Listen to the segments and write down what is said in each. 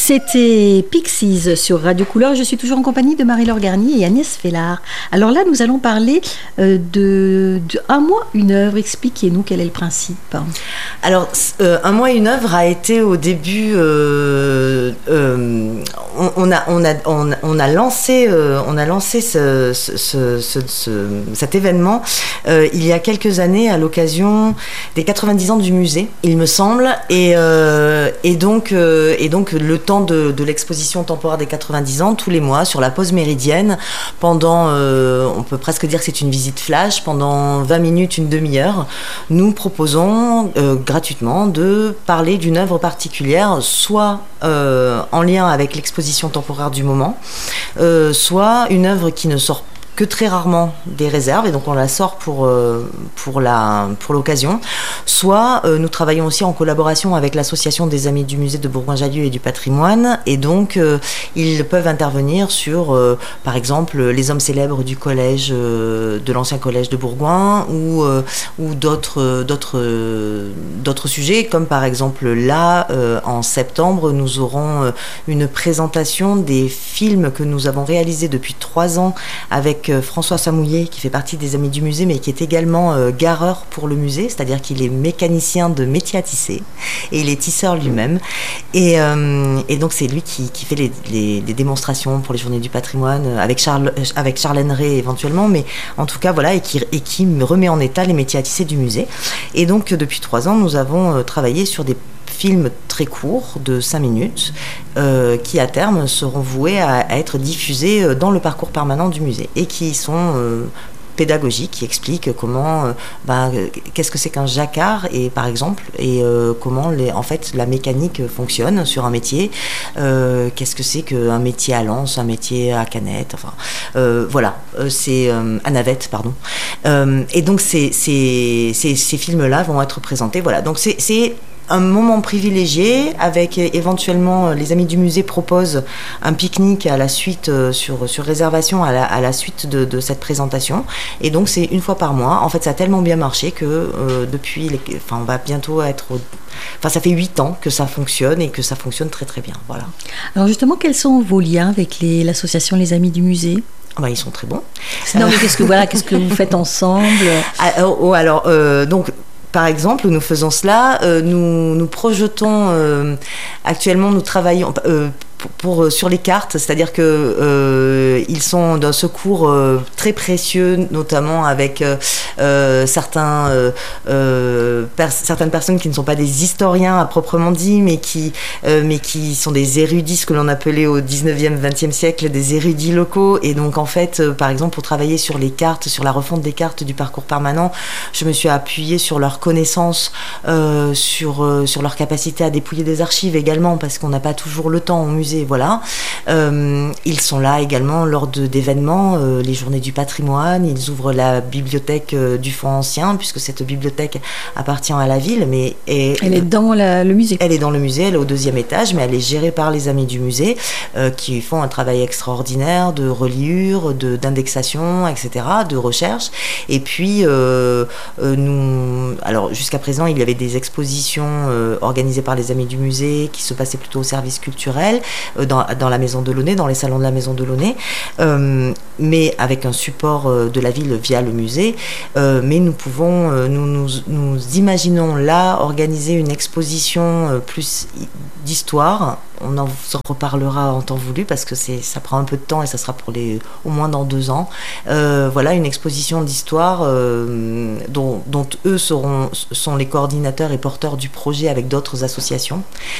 C'était Pixies sur Radio Couleur. Je suis toujours en compagnie de Marie-Laure Garnier et Agnès Fellard. Alors là, nous allons parler de Un mois, une œuvre. Expliquez-nous quel est le principe. Alors, Un mois, une œuvre a été au début... on a lancé cet événement il y a quelques années à l'occasion des 90 ans du musée, il me semble, et donc le temps de l'exposition temporaire des 90 ans, tous les mois, sur la pause méridienne, pendant, on peut presque dire que c'est une visite flash, pendant 20 minutes, une demi-heure, nous proposons gratuitement de parler d'une œuvre particulière, soit en lien avec l'exposition temporaire du moment, soit une œuvre qui ne sort que très rarement des réserves, et donc on la sort pour l'occasion. Soit nous travaillons aussi en collaboration avec l'association des Amis du Musée de Bourgoin-Jallieu et du Patrimoine, et donc ils peuvent intervenir sur par exemple les hommes célèbres du collège, de l'ancien collège de Bourgoin, ou d'autres sujets, comme par exemple là en septembre nous aurons une présentation des films que nous avons réalisés depuis 3 ans avec François Samouillet, qui fait partie des Amis du Musée, mais qui est également gareur pour le musée, c'est-à-dire qu'il est mécanicien de métier à tisser, et il est tisseur lui-même. Et donc c'est lui qui fait les démonstrations pour les Journées du Patrimoine, avec Charles Henry éventuellement, mais en tout cas voilà, et qui me remet en état les métiers à tisser du musée. Et donc depuis 3 ans, nous avons travaillé sur des films très courts de 5 minutes qui à terme seront voués à être diffusés dans le parcours permanent du musée et qui sont pédagogiques, qui expliquent comment qu'est-ce que c'est qu'un jacquard, et par exemple, et comment en fait la mécanique fonctionne sur un métier, qu'est-ce que c'est qu'un métier à lance, un métier à canette, enfin voilà, c'est à navette, pardon. Et donc ces films-là vont être présentés, voilà, donc c'est un moment privilégié, avec éventuellement les Amis du Musée proposent un pique-nique à la suite, sur réservation à la suite de cette présentation, et donc c'est une fois par mois. En fait ça a tellement bien marché que on va bientôt être ça fait 8 ans que ça fonctionne, et que ça fonctionne très très bien, voilà. Alors justement, quels sont vos liens avec l'association Les Amis du Musée ? Ils sont très bons. Non, mais qu'est-ce que vous faites ensemble ? Donc par exemple, nous faisons cela, nous projetons, actuellement nous travaillons sur les cartes, c'est-à-dire que ils sont d'un secours très précieux, notamment avec certaines personnes qui ne sont pas des historiens à proprement dit, mais qui sont des érudits, ce que l'on appelait au 19e, 20e siècle des érudits locaux. Et donc en fait, par exemple, pour travailler sur les cartes, sur la refonte des cartes du parcours permanent, je me suis appuyée sur leurs connaissances, sur leur capacité à dépouiller des archives également, parce qu'on n'a pas toujours le temps au musée. Voilà. Ils sont là également lors d'événements, les Journées du Patrimoine. Ils ouvrent la bibliothèque du Fonds Ancien, puisque cette bibliothèque appartient à la ville, mais elle est dans le musée. Elle est dans le musée, elle est au 2e étage, mais elle est gérée par les Amis du Musée, qui font un travail extraordinaire de reliure, d'indexation, etc., de recherche. Et puis alors jusqu'à présent, il y avait des expositions organisées par les Amis du Musée qui se passaient plutôt au service culturel, dans la Maison de Launay, dans les salons de la Maison de Launay, mais avec un support de la ville via le musée. Mais nous pouvons, nous imaginons là organiser une exposition plus d'histoire. On en reparlera en temps voulu, parce que ça prend un peu de temps, et ça sera au moins dans 2 ans. Voilà, une exposition d'histoire dont eux sont les coordinateurs et porteurs du projet avec d'autres associations.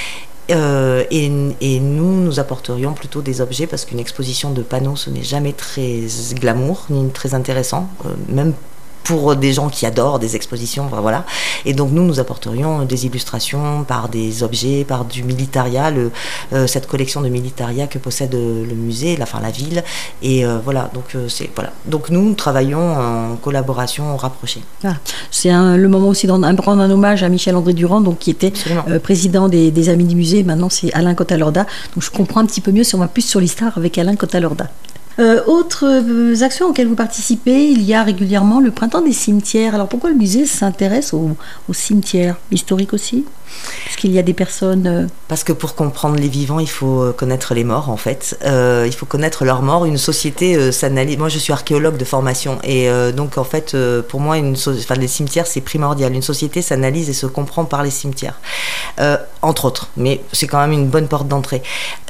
Et nous apporterions plutôt des objets, parce qu'une exposition de panneaux, ce n'est jamais très glamour ni très intéressant, même pour des gens qui adorent des expositions, voilà. Et donc nous apporterions des illustrations par des objets, par du militaria, cette collection de militaria que possède le musée, la ville, et voilà. Donc nous travaillons en collaboration rapprochée. C'est le moment aussi de rendre un hommage à Michel-André Durand, donc qui était président des Amis du Musée. Maintenant c'est Alain Cotalorda. Donc je comprends un petit peu mieux si on va plus sur l'histoire avec Alain Cotalorda. Autres actions auxquelles vous participez, il y a régulièrement le printemps des cimetières. Alors pourquoi le musée s'intéresse aux cimetières historiques aussi ? Parce qu'il y a des personnes... Parce que pour comprendre les vivants, il faut connaître les morts, en fait. Il faut connaître leurs morts. Une société s'analyse... Moi, je suis archéologue de formation. Et donc, en fait, pour moi, les cimetières, c'est primordial. Une société s'analyse et se comprend par les cimetières. Entre autres. Mais c'est quand même une bonne porte d'entrée.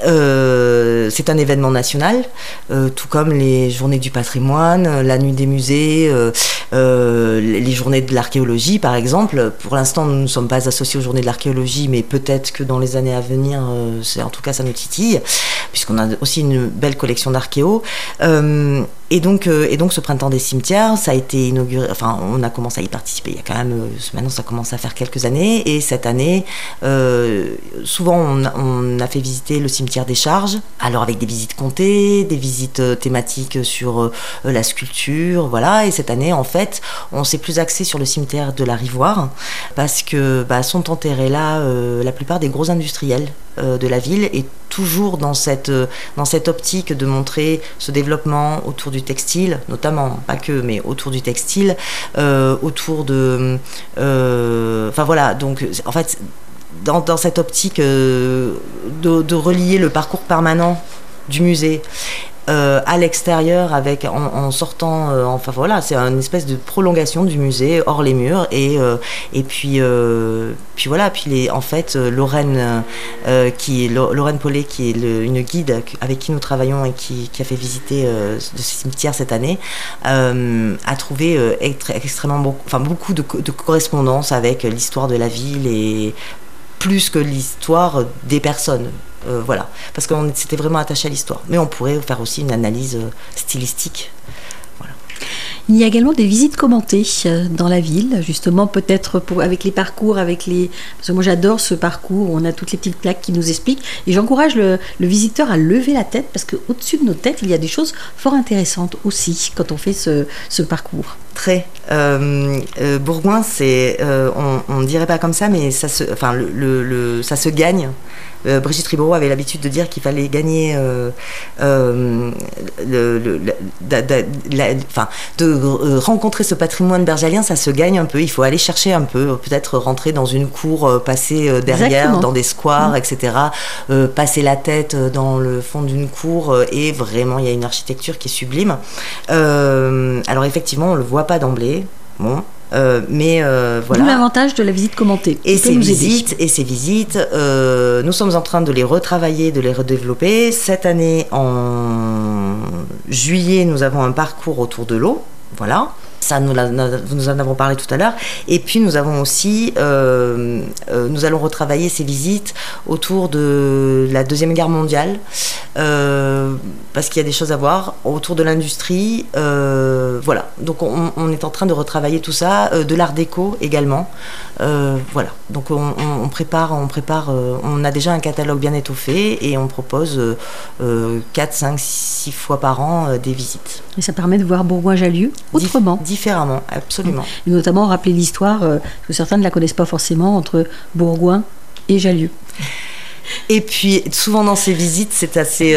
C'est un événement national, tout comme les journées du patrimoine, la nuit des musées, les journées de l'archéologie, par exemple. Pour l'instant, nous ne sommes pas associés aux journées de l'archéologie, mais peut-être que dans les années à venir, en tout cas, ça nous titille, puisqu'on a aussi une belle collection d'archéos. Et donc, ce printemps des cimetières, ça a été inauguré, enfin, on a commencé à y participer il y a quand même, maintenant ça commence à faire quelques années, et cette année, souvent on a fait visiter le cimetière des Charges, alors avec des visites comptées, des visites thématiques sur la sculpture, voilà, et cette année, en fait, on s'est plus axé sur le cimetière de la Rivoire, parce que sont enterrés là la plupart des gros industriels de la ville, et toujours dans cette optique de montrer ce développement autour du textile, notamment, pas que, mais autour du textile, autour de... Enfin voilà, donc en fait, dans cette optique de relier le parcours permanent du musée à l'extérieur, en sortant, enfin voilà, c'est une espèce de prolongation du musée hors les murs, et puis voilà, puis en fait Lorraine Paulet, qui est une guide avec qui nous travaillons et qui a fait visiter de ces cimetières cette année, a trouvé extrêmement beaucoup de correspondances avec l'histoire de la ville, et plus que l'histoire des personnes. Voilà, parce qu'on s'était vraiment attaché à l'histoire. Mais on pourrait faire aussi une analyse stylistique. Voilà. Il y a également des visites commentées dans la ville, justement, peut-être avec les parcours, parce que moi j'adore ce parcours où on a toutes les petites plaques qui nous expliquent, et j'encourage le visiteur à lever la tête, parce qu'au-dessus de nos têtes, il y a des choses fort intéressantes aussi quand on fait ce parcours. Très. Bourgoin, c'est, on ne dirait pas comme ça, mais ça se gagne. Brigitte Ribéreau avait l'habitude de dire qu'il fallait gagner, de rencontrer ce patrimoine bergalien, ça se gagne un peu. Il faut aller chercher un peu, peut-être rentrer dans une cour, passer derrière, exactement, dans des squares, etc. Passer la tête dans le fond d'une cour, et vraiment, il y a une architecture qui est sublime. Alors effectivement, on le voit pas d'emblée. Bon. Mais voilà. D'où l'avantage de la visite commentée. Et ces visites, nous sommes en train de les retravailler, de les redévelopper. Cette année, en juillet, nous avons un parcours autour de l'eau. Voilà. Ça, nous en avons parlé tout à l'heure. Et puis, nous avons aussi, nous allons retravailler ces visites autour de la Deuxième Guerre mondiale, parce qu'il y a des choses à voir, autour de l'industrie. Voilà. Donc, on est en train de retravailler tout ça, de l'art déco également. Voilà. Donc, on prépare, on a déjà un catalogue bien étoffé, et on propose 4, 5, 6 fois par an des visites. Et ça permet de voir Bourgoin-Jallieu autrement. Différemment, absolument. Et notamment rappeler l'histoire, parce que certains ne la connaissent pas forcément, entre Bourgoin et Jallieu. Et puis, souvent dans ces visites, c'est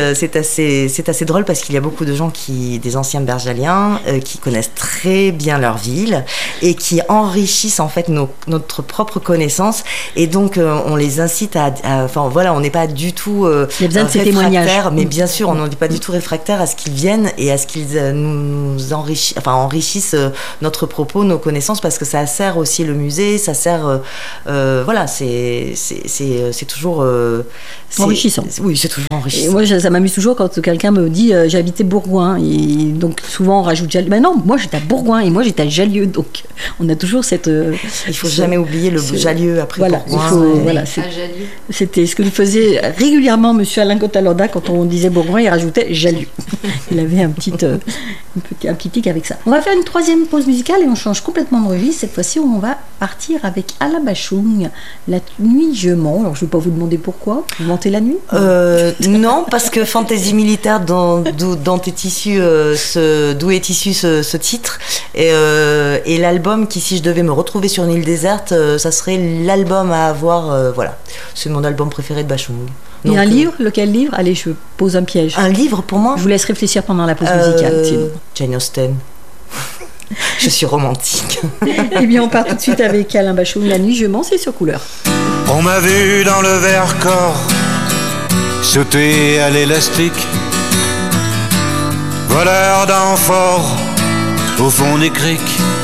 assez drôle, parce qu'il y a beaucoup de gens des anciens bergaliens, qui connaissent très bien leur ville, et qui enrichissent en fait notre propre connaissance. Et donc, on les incite enfin voilà, on n'est pas du tout il y a besoin de ces témoignages. Mais bien sûr, on n'est pas du tout réfractaire à ce qu'ils viennent et à ce qu'ils nous enrichissent notre propos, nos connaissances, parce que ça sert aussi le musée, ça sert, voilà, c'est toujours enrichissant. Oui, c'est toujours enrichissant. Et moi, ça m'amuse toujours quand quelqu'un me dit j'habitais Bourgoin, et donc souvent on rajoute Jallieu. Mais non, moi j'étais à Bourgoin et moi j'étais à Jallieu, donc on a toujours cette. Il faut jamais oublier le Jallieu après voilà, Bourgoin. Voilà, c'était ce que faisait régulièrement Monsieur Alain Cotalorda quand on disait Bourgoin, il rajoutait Jallieu. Il avait un petit tic avec ça. On va faire une troisième pause musicale et on change complètement de registre. Cette fois-ci, on va partir avec Alain Bachung, La nuit je mens. Alors je ne vais pas vous demander pourquoi. Vous mentez la nuit ? Non, parce que Fantaisie militaire, d'où est issu ce titre, et l'album qui, si je devais me retrouver sur une île déserte, ça serait l'album à avoir. Voilà, c'est mon album préféré de Bachung. Et un livre, lequel livre ? Allez, je pose un piège. Un livre pour moi ? Je vous laisse réfléchir pendant la pause musicale. Jane Austen. Je suis romantique. Eh bien, on part tout de suite avec Alain Bachung, La nuit je mens, c'est sur Couleur. On m'a vu dans le Vercors sauter à l'élastique, voleur d'amphores au fond des criques.